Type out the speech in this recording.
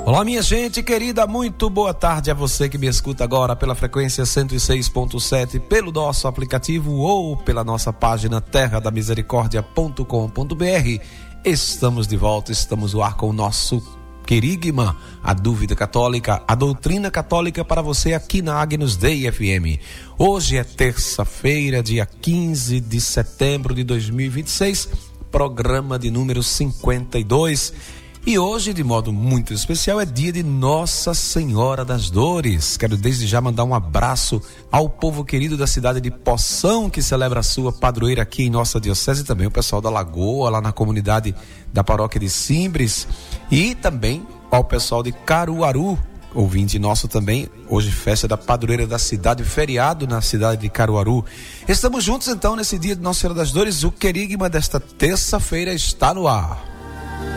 Olá, minha gente querida, muito boa tarde a você que me escuta agora pela frequência 106.7, pelo nosso aplicativo ou pela nossa página terradamisericórdia.com.br. Estamos de volta, estamos no ar com o nosso querigma, a dúvida católica, a doutrina católica para você aqui na Agnus Dei FM. Hoje é terça-feira, dia 15 de setembro de 2026, programa de número 52. E hoje, de modo muito especial, é dia de Nossa Senhora das Dores. Quero desde já mandar um abraço ao povo querido da cidade de Poção, que celebra a sua padroeira aqui em nossa diocese, e também o pessoal da Lagoa, lá na comunidade da paróquia de Simbres, e também ao pessoal de Caruaru, ouvinte nosso também, hoje festa da padroeira da cidade, feriado na cidade de Caruaru. Estamos juntos então nesse dia de Nossa Senhora das Dores, o querigma desta terça-feira está no ar.